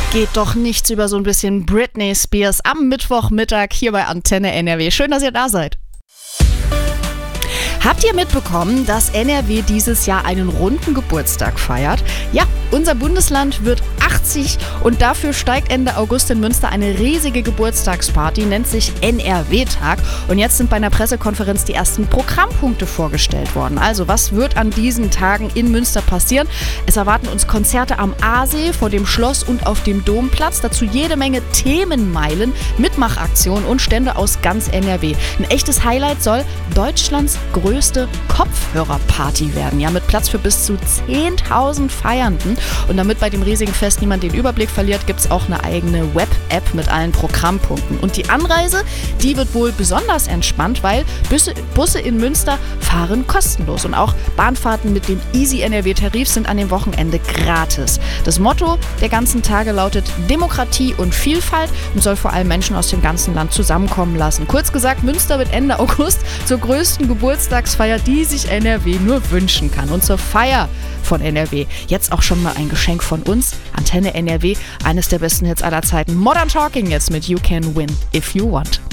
Geht doch nichts über so ein bisschen Britney Spears am Mittwochmittag hier bei Antenne NRW. Schön, dass ihr da seid. Habt ihr mitbekommen, dass NRW dieses Jahr einen runden Geburtstag feiert? Ja, unser Bundesland wird 80 und dafür steigt Ende August in Münster eine riesige Geburtstagsparty, nennt sich NRW-Tag. Und jetzt sind bei einer Pressekonferenz die ersten Programmpunkte vorgestellt worden. Also, was wird an diesen Tagen in Münster passieren? Es erwarten uns Konzerte am Aasee, vor dem Schloss und auf dem Domplatz. Dazu jede Menge Themenmeilen, Mitmachaktionen und Stände aus ganz NRW. Ein echtes Highlight soll Deutschlands größte Kopfhörerparty werden. Ja, mit Platz für bis zu 10.000 Feiernden. Und damit bei dem riesigen Fest niemand den Überblick verliert, gibt es auch eine eigene Web-App mit allen Programmpunkten. Und die Anreise, die wird wohl besonders entspannt, weil Busse in Münster fahren kostenlos. Und auch Bahnfahrten mit dem Easy NRW-Tarif sind an dem Wochenende gratis. Das Motto der ganzen Tage lautet Demokratie und Vielfalt und soll vor allem Menschen aus dem ganzen Land zusammenkommen lassen. Kurz gesagt, Münster wird Ende August zur größten Geburtstagsfeier, die sich NRW nur wünschen kann. Und zur Feier von NRW jetzt auch schon mal ein Geschenk von uns, Antenne NRW, eines der besten Hits aller Zeiten. Modern Talking jetzt mit You Can Win If You Want.